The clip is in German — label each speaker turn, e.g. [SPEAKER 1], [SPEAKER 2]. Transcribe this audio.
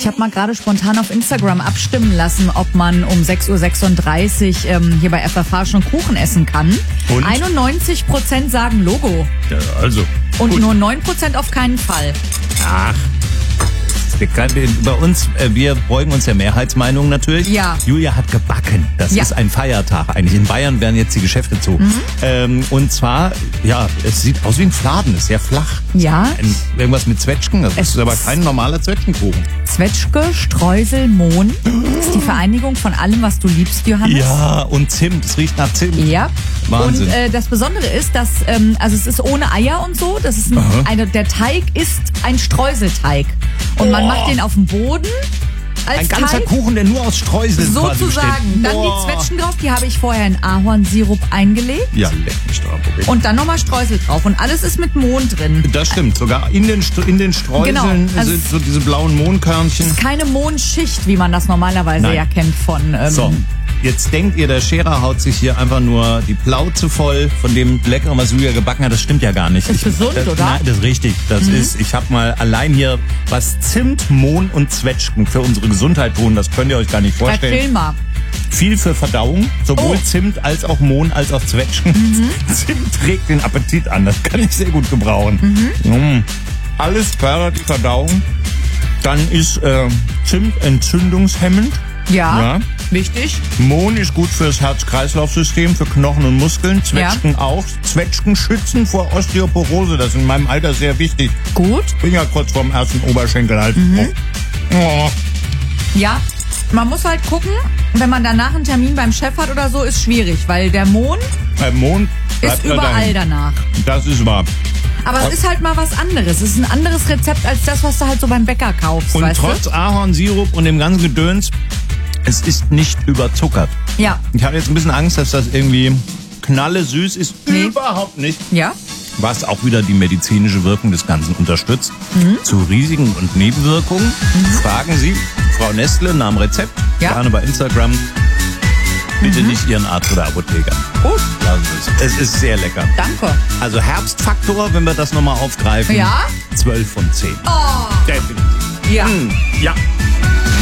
[SPEAKER 1] Ich habe mal gerade spontan auf Instagram abstimmen lassen, ob man um 6.36 Uhr hier bei FFH schon Kuchen essen kann.
[SPEAKER 2] Und?
[SPEAKER 1] 91% sagen Logo.
[SPEAKER 2] Ja, also.
[SPEAKER 1] Und
[SPEAKER 2] gut.
[SPEAKER 1] nur 9% auf keinen Fall.
[SPEAKER 2] Ach. Bei uns, wir beugen uns der Mehrheitsmeinung natürlich.
[SPEAKER 1] Ja.
[SPEAKER 2] Julia hat gebacken. Das
[SPEAKER 1] Ja.
[SPEAKER 2] ist ein Feiertag eigentlich. In Bayern werden jetzt die Geschäfte zu. Und zwar, ja, es sieht aus wie ein Fladen. Ist sehr flach.
[SPEAKER 1] Ja.
[SPEAKER 2] Irgendwas mit Zwetschgen. Das
[SPEAKER 1] Es
[SPEAKER 2] ist aber
[SPEAKER 1] ist-
[SPEAKER 2] kein normaler Zwetschgenkuchen.
[SPEAKER 1] Zwetschge, Streusel, Mohn. Das ist die Vereinigung von allem, was du liebst, Johannes.
[SPEAKER 2] Ja, und Zimt. Es riecht nach Zimt.
[SPEAKER 1] Ja.
[SPEAKER 2] Wahnsinn.
[SPEAKER 1] Und das Besondere ist, dass also es ist ohne Eier und so. Das ist der Teig ist ein Streuselteig und man macht den auf dem Boden als
[SPEAKER 2] Ein ganzer
[SPEAKER 1] Teig.
[SPEAKER 2] Kuchen, der nur aus Streuseln quasi besteht.
[SPEAKER 1] Sozusagen. Dann
[SPEAKER 2] Boah.
[SPEAKER 1] die Zwetschgen drauf, die habe ich vorher in Ahornsirup eingelegt.
[SPEAKER 2] Ja, leck mich drauf. Okay.
[SPEAKER 1] Und dann nochmal Streusel drauf. Und alles ist mit Mohn drin.
[SPEAKER 2] Das stimmt. Sogar in den Streuseln
[SPEAKER 1] Genau, also
[SPEAKER 2] sind so diese blauen Mohnkörnchen.
[SPEAKER 1] Keine Mohnschicht, wie man das normalerweise
[SPEAKER 2] Nein.
[SPEAKER 1] ja kennt von...
[SPEAKER 2] So, jetzt denkt ihr, der Scherer haut sich hier einfach nur die Plauze voll von dem Leckeren, was Julia gebacken hat. Das stimmt ja gar nicht.
[SPEAKER 1] Ist gesund, oder?
[SPEAKER 2] Nein, das ist richtig. Das ist, ich habe mal allein hier was Zimt, Mohn und Zwetschgen für unsere Gesundheit tun. Das könnt ihr euch gar nicht vorstellen.
[SPEAKER 1] Erzähl mal.
[SPEAKER 2] Viel für Verdauung, sowohl
[SPEAKER 1] Oh.
[SPEAKER 2] Zimt als auch Mohn als auch Zwetschgen. Zimt regt den Appetit an, das kann ich sehr gut gebrauchen. Alles fördert die Verdauung. Dann ist Zimt entzündungshemmend.
[SPEAKER 1] Ja,
[SPEAKER 2] Ja.
[SPEAKER 1] wichtig.
[SPEAKER 2] Mohn ist gut fürs Herz-Kreislauf-System, für Knochen und Muskeln. Zwetschgen auch. Zwetschgen schützen vor Osteoporose. Das ist in meinem Alter sehr wichtig.
[SPEAKER 1] Gut.
[SPEAKER 2] Bin ja kurz vorm ersten Oberschenkelhals. Oh.
[SPEAKER 1] Ja, man muss halt gucken, wenn man danach einen Termin beim Chef hat oder so, ist schwierig, weil der Mohn
[SPEAKER 2] Mohn bleibt
[SPEAKER 1] ist
[SPEAKER 2] ja
[SPEAKER 1] überall
[SPEAKER 2] dahin.
[SPEAKER 1] danach.
[SPEAKER 2] Das ist wahr.
[SPEAKER 1] Aber es ist halt mal was anderes. Es ist ein anderes Rezept als das, was du halt so beim Bäcker kaufst,
[SPEAKER 2] Und
[SPEAKER 1] weißt
[SPEAKER 2] trotz Ahornsirup und dem ganzen Gedöns, es ist nicht überzuckert.
[SPEAKER 1] du? Ja.
[SPEAKER 2] Ich habe jetzt ein bisschen Angst, dass das irgendwie knalle süß ist.
[SPEAKER 1] Nee.
[SPEAKER 2] Überhaupt nicht.
[SPEAKER 1] Ja?
[SPEAKER 2] Was auch wieder die medizinische Wirkung des Ganzen unterstützt. Zu Risiken und Nebenwirkungen fragen Sie Frau Nestle nach dem Rezept.
[SPEAKER 1] Ja.
[SPEAKER 2] Gerne bei Instagram. Bitte nicht Ihren Arzt oder Apotheker.
[SPEAKER 1] Gut.
[SPEAKER 2] Lassen Sie es. Es ist sehr lecker.
[SPEAKER 1] Danke.
[SPEAKER 2] Also Herbstfaktor, wenn wir das nochmal aufgreifen.
[SPEAKER 1] Ja?
[SPEAKER 2] 12 von 10.
[SPEAKER 1] Oh.
[SPEAKER 2] Definitiv.
[SPEAKER 1] Ja.
[SPEAKER 2] Ja.